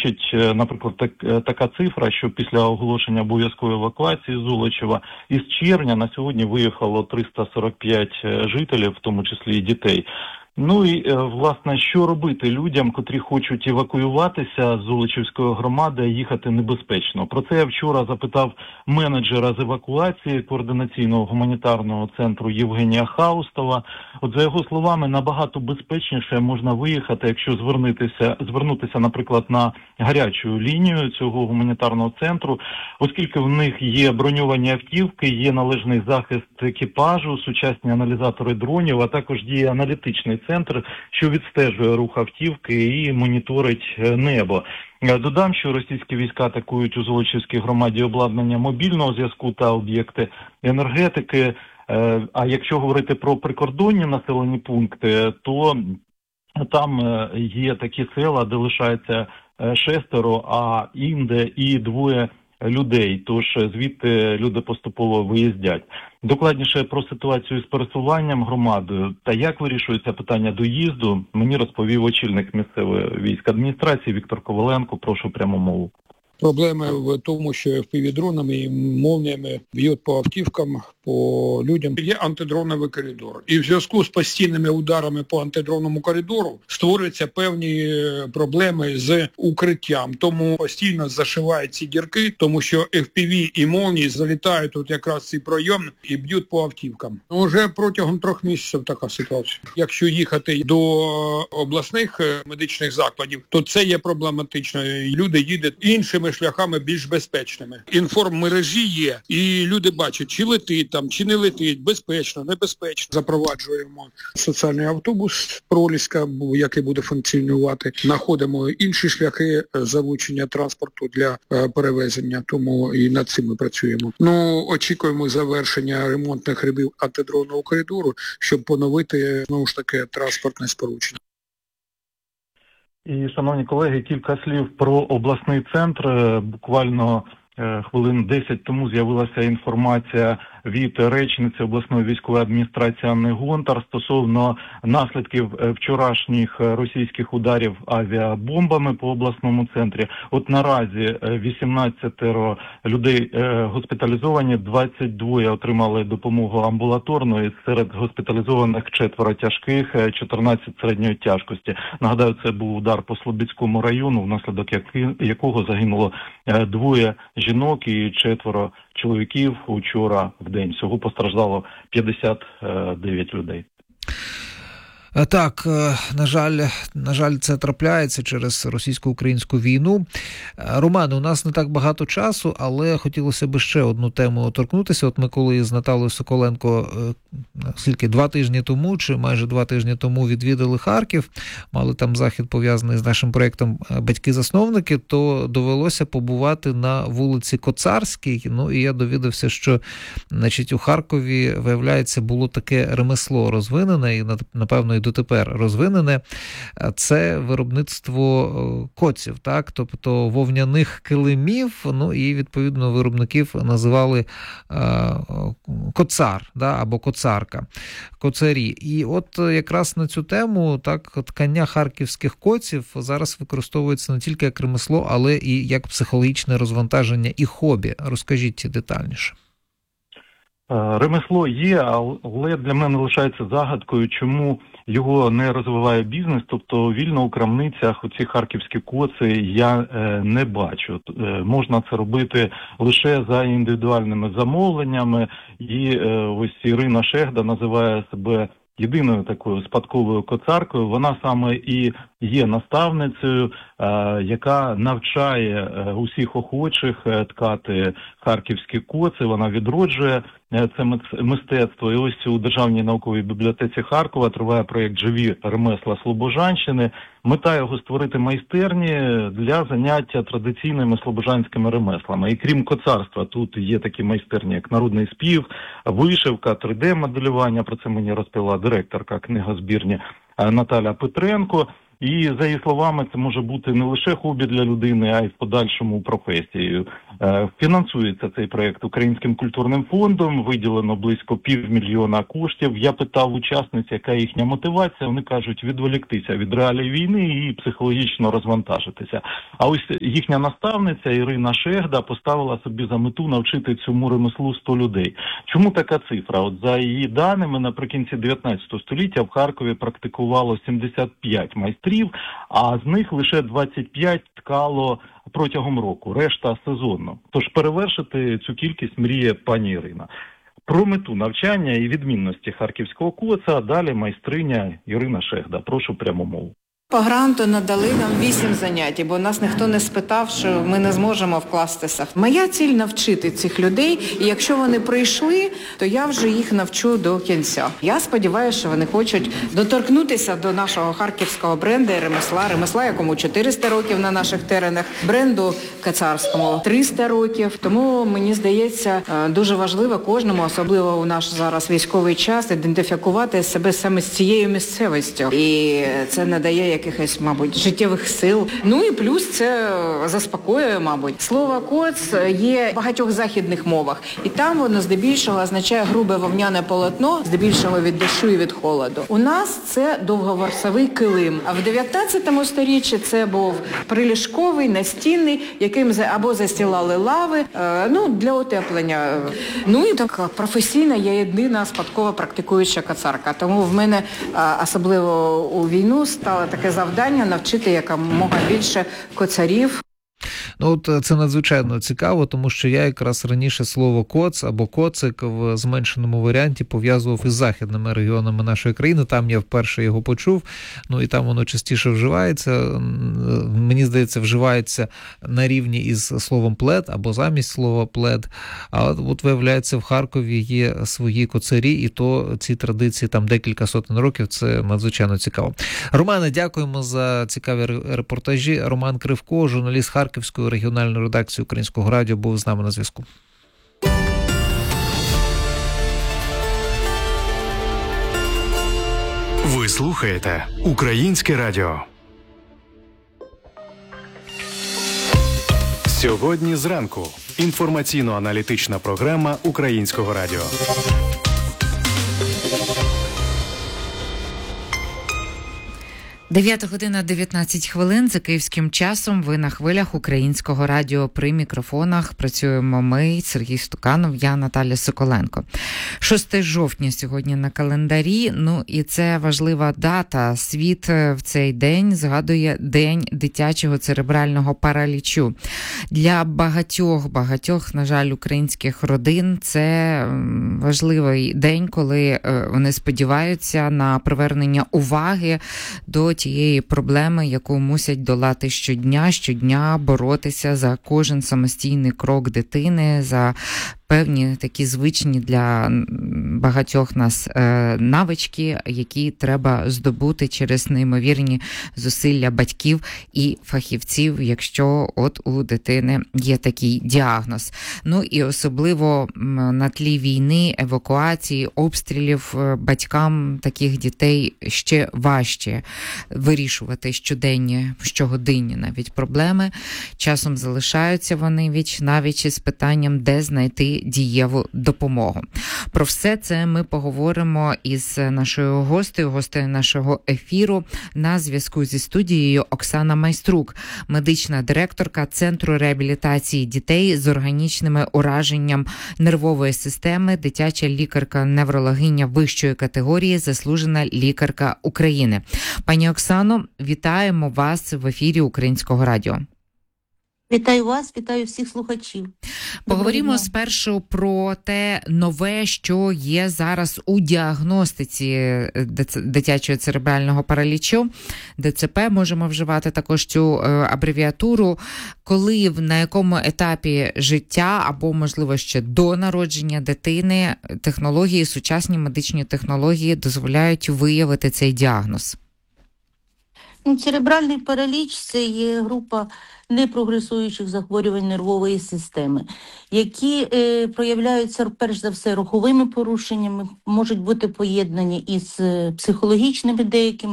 свідчить, наприклад, така цифра, що після оголошення обов'язкової евакуації з Золочева із червня на сьогодні виїхало 345 жителів, в тому числі і дітей. Ну і, власне, що робити людям, котрі хочуть евакуюватися з Золочівської громади, а їхати небезпечно? Про це я вчора запитав менеджера з евакуації координаційного гуманітарного центру Євгенія Хаустова. От за його словами, набагато безпечніше можна виїхати, якщо звернутися, наприклад, на гарячу лінію цього гуманітарного центру, оскільки в них є броньовані автівки, є належний захист екіпажу, сучасні аналізатори дронів, а також діє аналітичний центр, що відстежує рух автівки і моніторить небо. Додам, що російські війська атакують у Золочівській громаді обладнання мобільного зв'язку та об'єкти енергетики. А якщо говорити про прикордонні населені пункти, то там є такі села, де лишається 6, а інде і 2 людей, тож звідти люди поступово виїздять. Докладніше про ситуацію з пересуванням громадою та як вирішується питання доїзду, мені розповів очільник місцевої військадміністрації Віктор Коваленко. Прошу пряму мову. Проблема в тому, що FPV-дронами і молніями б'ють по автівкам, по людям. Є антидроновий коридор. І в зв'язку з постійними ударами по антидронному коридору створюються певні проблеми з укриттям. Тому постійно зашивають ці дірки, тому що FPV і молнії залітають тут якраз в цей пройом і б'ють по автівкам. Вже протягом 3 місяців така ситуація. Якщо їхати до обласних медичних закладів, то це є проблематично. Люди їдуть іншими шляхами більш безпечними. Інформмережі є, і люди бачать, чи летить там, чи не летить, безпечно, небезпечно. Запроваджуємо соціальний автобус Проліска, який буде функціонувати. Знаходимо інші шляхи залучення транспорту для перевезення, тому і над цим ми працюємо. Очікуємо завершення ремонтних робіт антидронного коридору, щоб поновити, знову ж таки, транспортне сполучення. І, шановні колеги, кілька слів про обласний центр. Буквально хвилин 10 тому з'явилася інформація від речниці обласної військової адміністрації Анни Гонтар стосовно наслідків вчорашніх російських ударів авіабомбами по обласному центрі. От наразі 18 людей госпіталізовані, 22 отримали допомогу амбулаторну, і серед госпіталізованих 4 тяжких, 14 середньої тяжкості. Нагадаю, це був удар по Слобідському району, внаслідок якого загинуло 2 жінок і 4 чоловіків учора в день. Всього постраждало 59 людей. Так, на жаль, це трапляється через російсько-українську війну. Романе, у нас не так багато часу, але хотілося б ще одну тему торкнутися. От ми коли з Наталею Соколенко 2 тижні тому, чи майже 2 тижні тому відвідали Харків, мали там захід пов'язаний з нашим проєктом «Батьки-засновники», то довелося побувати на вулиці Коцарській. І я довідався, що у Харкові, виявляється, було таке ремесло розвинене і, напевно, і дотепер розвинене, це виробництво коців, так? Тобто вовняних килимів, і відповідно виробників називали коцар, або коцарка, коцарі. І от якраз на цю тему ткання харківських коців зараз використовується не тільки як ремесло, але і як психологічне розвантаження і хобі. Розкажіть детальніше. Ремесло є, але для мене лишається загадкою, чому його не розвиває бізнес, тобто вільно у крамницях оці харківські коци я не бачу. Можна це робити лише за індивідуальними замовленнями, і ось Ірина Шегда називає себе єдиною такою спадковою коцаркою. Вона саме і є наставницею, яка навчає усіх охочих ткати харківські коци, вона відроджує це мистецтво. І ось у Державній науковій бібліотеці Харкова триває проєкт «Живі ремесла Слобожанщини». Мета його створити майстерні для заняття традиційними слобожанськими ремеслами. І крім коцарства, тут є такі майстерні, як народний спів, вишивка, 3D-моделювання, про це мені розповіла директорка книгозбірні Наталя Петренко. І, за її словами, це може бути не лише хобі для людини, а й в подальшому професією. Фінансується цей проєкт Українським культурним фондом, виділено близько 500 000 коштів. Я питав учасниць, яка їхня мотивація. Вони кажуть, відволіктися від реалій війни і психологічно розвантажитися. А ось їхня наставниця Ірина Шегда поставила собі за мету навчити цьому ремеслу 100 людей. Чому така цифра? От за її даними, наприкінці 19 століття в Харкові практикувало 75 майстрів, а з них лише 25 ткало протягом року, решта сезонно. Тож перевершити цю кількість мріє пані Ірина. Про мету навчання і відмінності харківського коца далі майстриня Ірина Шегда. Прошу пряму мову. По гранту надали нам 8 занять, бо нас ніхто не спитав, що ми не зможемо вкластися. Моя ціль – навчити цих людей, і якщо вони прийшли, то я вже їх навчу до кінця. Я сподіваюся, що вони хочуть доторкнутися до нашого харківського бренду і ремесла, якому 400 років на наших теренах, бренду кацарському 300 років. Тому, мені здається, дуже важливо кожному, особливо у наш зараз військовий час, ідентифікувати себе саме з цією місцевістю. І це надає якихось, мабуть, життєвих сил. Ну і плюс це заспокоює, мабуть. Слово «коц» є в багатьох західних мовах. І там воно здебільшого означає грубе вовняне полотно, здебільшого від дощу і від холоду. У нас це довговорсовий килим. А в 19 сторіччі це був приліжковий, настінний, яким або застілали лави, для утеплення. Ну і так професійна, я єдина спадково практикуюча кацарка. Тому в мене, особливо у війну, стало таке завдання навчити якомога більше коцарів. Це надзвичайно цікаво, тому що я якраз раніше слово «коц» або «коцик» в зменшеному варіанті пов'язував із західними регіонами нашої країни. Там я вперше його почув, і там воно частіше вживається. Мені здається, вживається на рівні із словом «плед» або замість слова «плед». А от виявляється, в Харкові є свої коцарі, і то ці традиції там декілька сотень років. Це надзвичайно цікаво. Романе, дякуємо за цікаві репортажі. Роман Кривко, журналіст Харківської регіональної редакції Українського радіо, був з нами на зв'язку. Ви слухаєте Українське радіо. Сьогодні зранку. Інформаційно-аналітична програма Українського радіо. 9:19 за київським часом. Ви на хвилях Українського радіо. При мікрофонах працюємо ми, Сергій Стуканов, я Наталя Соколенко. 6 жовтня сьогодні на календарі, і це важлива дата. Світ в цей день згадує День дитячого церебрального паралічу. Для багатьох, на жаль, українських родин це важливий день, коли вони сподіваються на привернення уваги до тієї проблеми, яку мусять долати щодня боротися за кожен самостійний крок дитини, за певні такі звичні для багатьох нас навички, які треба здобути через неймовірні зусилля батьків і фахівців, якщо от у дитини є такий діагноз. І особливо на тлі війни, евакуації, обстрілів батькам таких дітей ще важче вирішувати щогодинні навіть проблеми. Часом залишаються вони віч навіч із питанням, де знайти дієву допомогу. Про все це ми поговоримо із нашою гостею нашого ефіру. На зв'язку зі студією Оксана Майструк, медична директорка Центру реабілітації дітей з органічними ураженням нервової системи, дитяча лікарка-неврологиня вищої категорії, заслужена лікарка України. Пані Оксано, вітаємо вас в ефірі Українського радіо. Вітаю вас, вітаю всіх слухачів. Поговоримо спершу про те нове, що є зараз у діагностиці дитячого церебрального паралічу. ДЦП, можемо вживати також цю абревіатуру. Коли, на якому етапі життя або, можливо, ще до народження дитини сучасні медичні технології дозволяють виявити цей діагноз? Церебральний параліч – це є група непрогресуючих захворювань нервової системи, які проявляються, перш за все, руховими порушеннями, можуть бути поєднані із психологічними деякими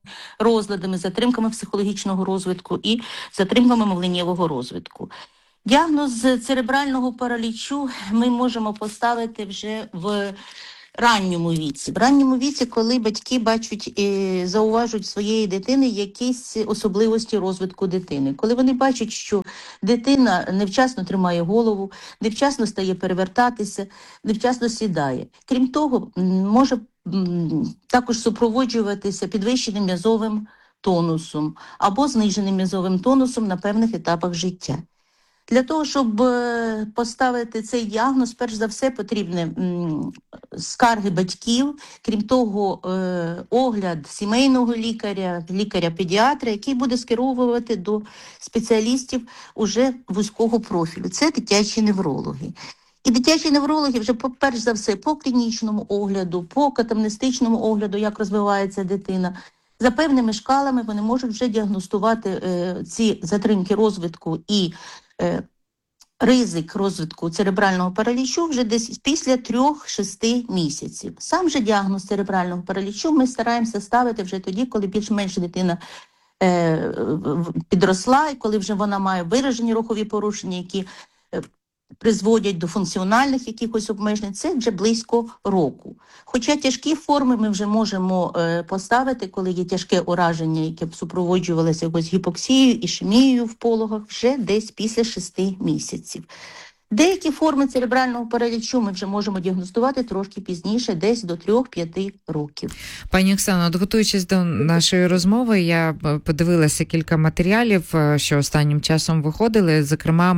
розладами, затримками психологічного розвитку і затримками мовленнєвого розвитку. Діагноз церебрального паралічу ми можемо поставити вже в ранньому віці. В ранньому віці, коли батьки бачать і зауважують своєї дитини якісь особливості розвитку дитини. Коли вони бачать, що дитина невчасно тримає голову, невчасно стає перевертатися, невчасно сідає. Крім того, може також супроводжуватися підвищеним м'язовим тонусом або зниженим м'язовим тонусом на певних етапах життя. Для того, щоб поставити цей діагноз, перш за все, потрібні скарги батьків, крім того, огляд сімейного лікаря, лікаря-педіатра, який буде скеровувати до спеціалістів уже вузького профілю. Це дитячі неврологи. І дитячі неврологи вже, перш за все, по клінічному огляду, по катамнестичному огляду, як розвивається дитина, за певними шкалами вони можуть вже діагностувати ці затримки розвитку і ризик розвитку церебрального паралічу вже десь після 3-6 місяців. Сам же діагноз церебрального паралічу ми стараємося ставити вже тоді, коли більш-менш дитина підросла, і коли вже вона має виражені рухові порушення, які призводять до функціональних якихось обмежень, це вже близько року. Хоча тяжкі форми ми вже можемо поставити, коли є тяжке ураження, яке б супроводжувалося якось гіпоксією, ішемією в пологах, вже десь після 6 місяців. Деякі форми церебрального паралічу ми вже можемо діагностувати трошки пізніше, десь до 3-5 років. Пані Оксано, готуючись до нашої розмови, я подивилася кілька матеріалів, що останнім часом виходили. Зокрема,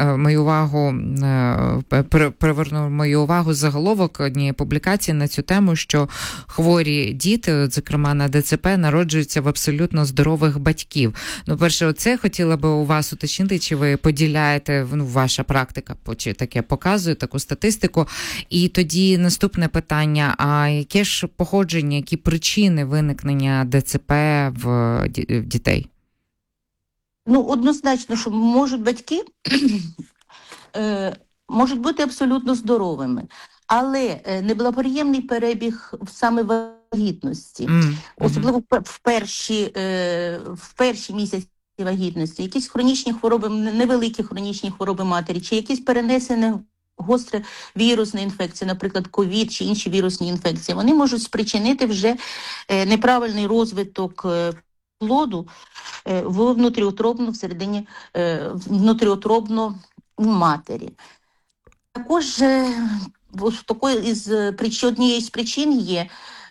привернув мою увагу заголовок однієї публікації на цю тему, що хворі діти, зокрема на ДЦП, народжуються в абсолютно здорових батьків. Ну, перше, оце хотіла би у вас уточнити, чи ви поділяєте, ваша практика чи таке показує, таку статистику. І тоді наступне питання, а яке ж походження, які причини виникнення ДЦП в дітей? Ну, однозначно, що можуть батьки можуть бути абсолютно здоровими, але неблагоприємний перебіг саме вагітності, особливо в перші місяці вагітності, якісь хронічні хвороби, невеликі хронічні хвороби матері, чи якісь перенесені гостре вірусні інфекції, наприклад, ковід чи інші вірусні інфекції, вони можуть спричинити вже неправильний розвиток плоду внутріутробно у матері. Також однією з причин є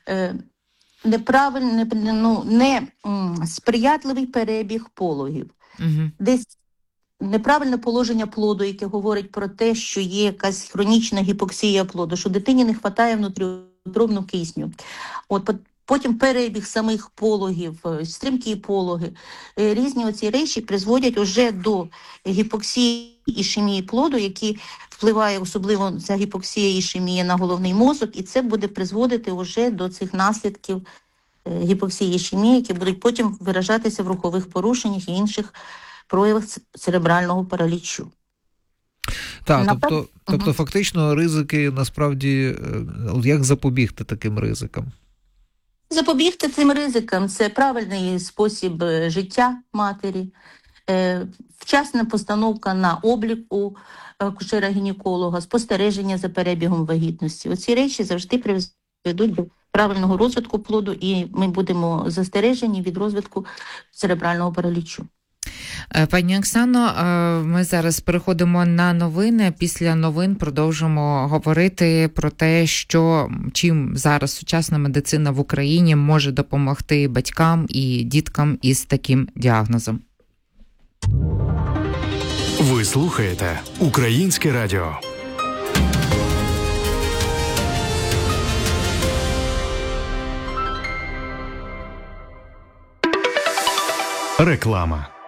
несприятливий перебіг пологів. Десь неправильне положення плоду, яке говорить про те, що є якась хронічна гіпоксія плоду, що дитині не вистачає внутріутробного кисню. Потім перебіг самих пологів, стрімкі пологи. Різні оці речі призводять уже до гіпоксії і ішемії плоду, які впливає особливо ця гіпоксія і ішемія на головний мозок, і це буде призводити вже до цих наслідків гіпоксії і ішемії, які будуть потім виражатися в рухових порушеннях і інших проявах церебрального паралічу. Так, тобто фактично ризики, насправді, як запобігти таким ризикам? Запобігти цим ризикам – це правильний спосіб життя матері, вчасна постановка на облік у акушера-гінеколога, спостереження за перебігом вагітності. Оці речі завжди приведуть до правильного розвитку плоду, і ми будемо застережені від розвитку церебрального паралічу. Пані Оксано, ми зараз переходимо на новини. Після новин продовжимо говорити про те, чим зараз сучасна медицина в Україні може допомогти батькам і діткам із таким діагнозом. Ви слухаєте Українське радіо. Реклама.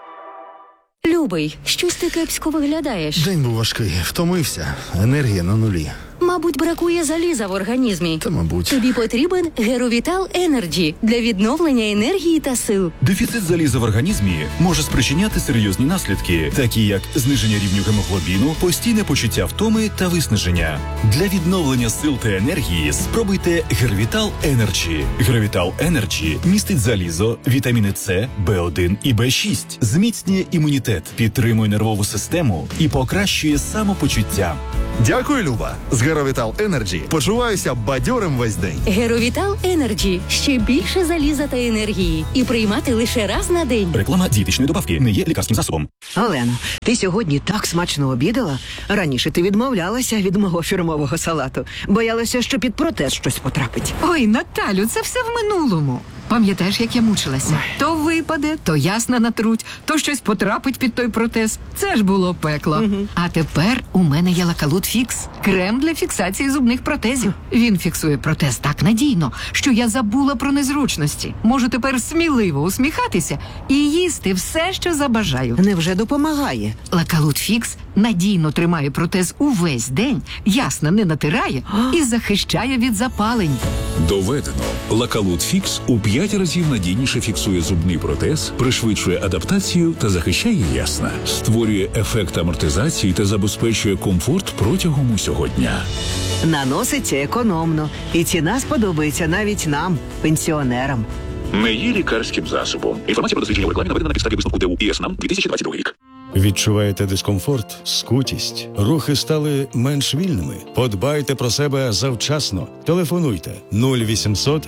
Любий, щось ти кепсько виглядаєш. День був важкий, втомився, енергія на нулі. Мабуть, Мабуть, бракує заліза в організмі. Та, мабуть. Тобі потрібен Геровітал Енерджі для відновлення енергії та сил. Дефіцит заліза в організмі може спричиняти серйозні наслідки, такі як зниження рівню гемоглобіну, постійне почуття втоми та виснаження. Для відновлення сил та енергії спробуйте Геровітал Енерджі. Геровітал Енерджі містить залізо, вітаміни С, В1 і В6, зміцнює імунітет, підтримує нервову систему і покращує самопочуття. Дякую, Люба. З Геровітал Енерджі почуваюся бадьорим весь день. Геровітал Енерджі. Ще більше заліза та енергії. І приймати лише раз на день. Реклама дієтичної добавки не є лікарським засобом. Олено, ти сьогодні так смачно обідала. Раніше ти відмовлялася від мого фірмового салату. Боялася, що під протез щось потрапить. Ой, Наталю, це все в минулому. Пам'ятаєш, як я мучилася? То випаде, то ясна натруть, то щось потрапить під той протез. Це ж було пекло. А тепер у мене є Лакалут Фікс. Крем для фіксації зубних протезів. Він фіксує протез так надійно, що я забула про незручності. Можу тепер сміливо усміхатися і їсти все, що забажаю. Невже допомагає? Лакалут Фікс надійно тримає протез увесь день, ясно не натирає і захищає від запалень. Доведено. Лакалут Фікс у 5 разів надійніше фіксує зубний протез, пришвидшує адаптацію та захищає ясна. Створює ефект амортизації та забезпечує комфорт протягом усього дня. Наноситься економно. І ціна сподобається навіть нам, пенсіонерам. Не є лікарським засобом. Інформація про дослідження у рекламі наведена на підставі висновку ТУ ІСНАМ 2022 рік. Відчуваєте дискомфорт, скутість? Рухи стали менш вільними? Подбайте про себе завчасно. Телефонуйте 0800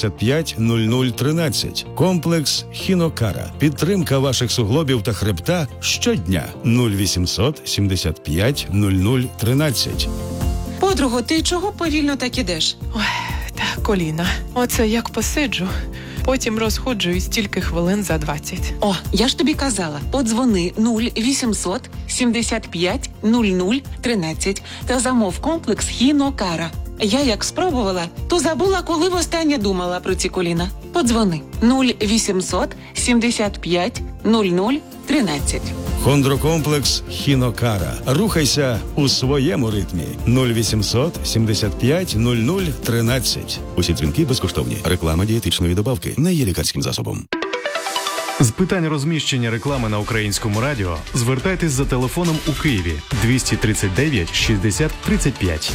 75 00 13. Комплекс Хінокара. Підтримка ваших суглобів та хребта щодня. 0800 75 00 13. Подруго, ти чого повільно так ідеш? Ой, та коліна. Оце як посиджу. Потім розходжуюсь тільки хвилин за 20. О, я ж тобі казала, подзвони 0800 75 00 13 та замов комплекс Хінокара. Я як спробувала, то забула, коли востаннє думала про ці коліна. Подзвони 0800 75 00 13. Хондрокомплекс Хінокара. Рухайся у своєму ритмі. 0800 75 00 13. Усі дзвінки безкоштовні. Реклама дієтичної добавки не є лікарським засобом. З питань розміщення реклами на Українському радіо звертайтесь за телефоном у Києві 239 60 35.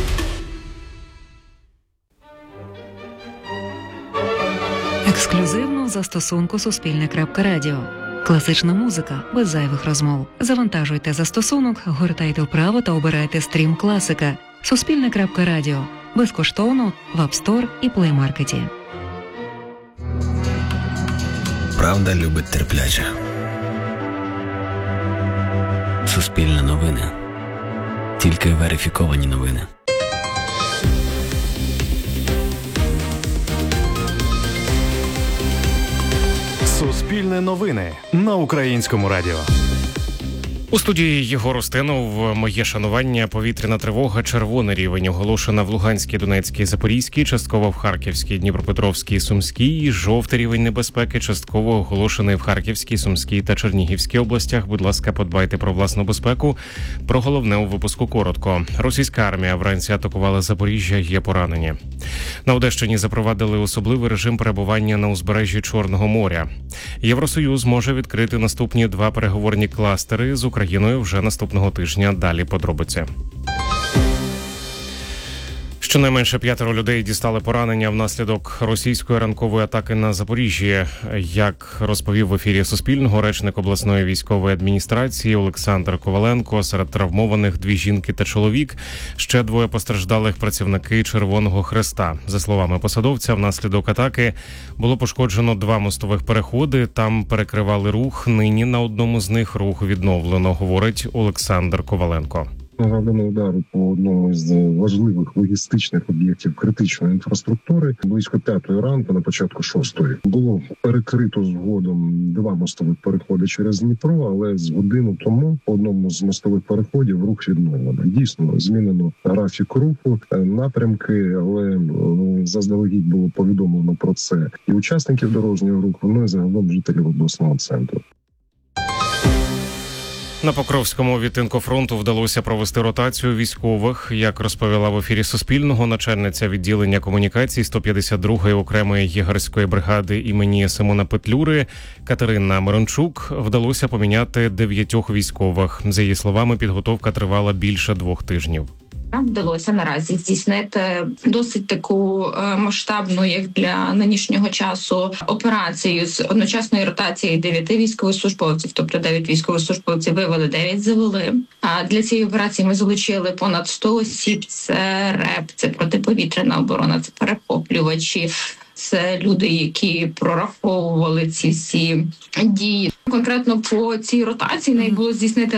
Ексклюзивно в застосунку Суспільне.Радіо. Класична музика без зайвих розмов. Завантажуйте застосунок, гортайте вправо та обирайте стрім класика. Суспільне.Радіо. Безкоштовно в App Store і Play Market. Правда любить терпляче. Суспільне новини. Тільки верифіковані новини. Суспільне новини на Українському радіо. У студії Єгор Устинов. Моє шанування. Повітряна тривога. Червоний рівень оголошена в Луганській, Донецькій, Запорізькій, частково в Харківській, Дніпропетровській, Сумській. Жовтий рівень небезпеки частково оголошений в Харківській, Сумській та Чернігівській областях. Будь ласка, подбайте про власну безпеку. Про головне у випуску коротко. Російська армія вранці атакувала Запоріжжя, є поранені. На Одещині запровадили особливий режим перебування на узбережжі Чорного моря. Євросоюз може відкрити наступні 2 переговорні кластери з Україною вже наступного тижня. Далі подробиці. Щонайменше 5 людей дістали поранення внаслідок російської ранкової атаки на Запоріжжі. Як розповів в ефірі Суспільного речник обласної військової адміністрації Олександр Коваленко, серед травмованих 2 жінки та чоловік, ще 2 постраждалих працівники Червоного Хреста. За словами посадовця, внаслідок атаки було пошкоджено 2 мостових переходи, там перекривали рух, нині на одному з них рух відновлено, говорить Олександр Коваленко. Завдано удару по одному з важливих логістичних об'єктів критичної інфраструктури. Близько 5-ї ранку, на початку 6-ї, було перекрито згодом 2 мостових переходи через Дніпро, але з годину тому по одному з мостових переходів рух відновлено. Дійсно, змінено графік руху, напрямки, але заздалегідь було повідомлено про це і учасників дорожнього руху, ну і загалом жителів обласного центру. На Покровському відтинку фронту вдалося провести ротацію військових. Як розповіла в ефірі Суспільного начальниця відділення комунікацій 152-ї окремої єгерської бригади імені Симона Петлюри Катерина Мирончук, вдалося поміняти 9 військових. За її словами, підготовка тривала більше 2 тижнів. Нам вдалося наразі здійснити досить таку масштабну, як для нинішнього часу, операцію з одночасної ротації 9 військовослужбовців, тобто 9 військовослужбовців вивели, 9 завели. А для цієї операції ми залучили понад 100 осіб. Це РЕП, це протиповітряна оборона, це перехоплювачі, це люди, які прораховували ці всі дії. Конкретно по цій ротації неї було здійснити